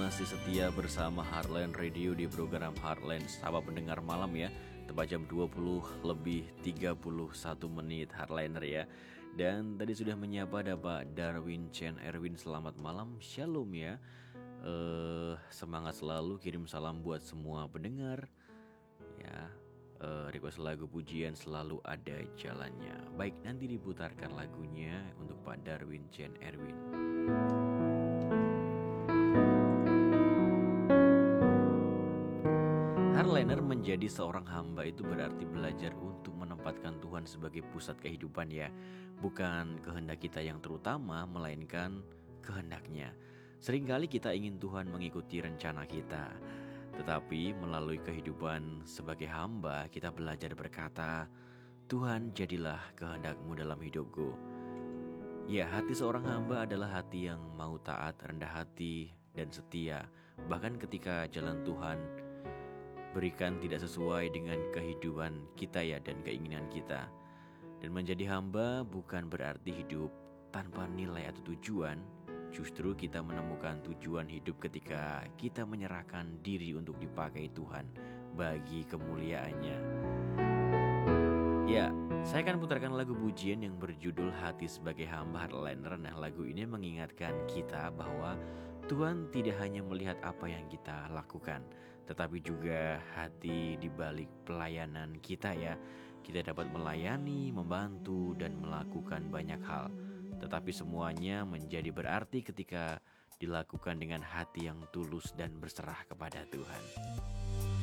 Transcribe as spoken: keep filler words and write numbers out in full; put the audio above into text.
masih setia bersama Heartland Radio di program Heartland Sahabat Pendengar Malam ya. Tepat jam dua puluh lebih tiga puluh satu menit Heartlander ya. Dan tadi sudah menyapa ada Pak Darwin Chen Erwin, selamat malam, shalom ya. eh, Semangat selalu, kirim salam buat semua pendengar ya. eh, Request lagu pujian selalu ada jalannya. Baik, nanti diputarkan lagunya untuk Pak Darwin Chen Erwin. Heartlander, menjadi seorang hamba itu berarti belajar untuk menempatkan Tuhan sebagai pusat kehidupan ya. Bukan kehendak kita yang terutama, melainkan kehendaknya. Seringkali kita ingin Tuhan mengikuti rencana kita, tetapi melalui kehidupan sebagai hamba kita belajar berkata, Tuhan, jadilah kehendakmu dalam hidupku. Ya, hati seorang hamba adalah hati yang mau taat, rendah hati, dan setia. Bahkan ketika jalan Tuhan berikan tidak sesuai dengan kehidupan kita ya dan keinginan kita. Dan menjadi hamba bukan berarti hidup tanpa nilai atau tujuan. Justru kita menemukan tujuan hidup ketika kita menyerahkan diri untuk dipakai Tuhan bagi kemuliaannya. Ya, saya akan putarkan lagu pujian yang berjudul Hati Sebagai Hamba Heartlander. Nah, lagu ini mengingatkan kita bahwa Tuhan tidak hanya melihat apa yang kita lakukan, tetapi juga hati di balik pelayanan kita ya. Kita dapat melayani, membantu, dan melakukan banyak hal. Tetapi semuanya menjadi berarti ketika dilakukan dengan hati yang tulus dan berserah kepada Tuhan.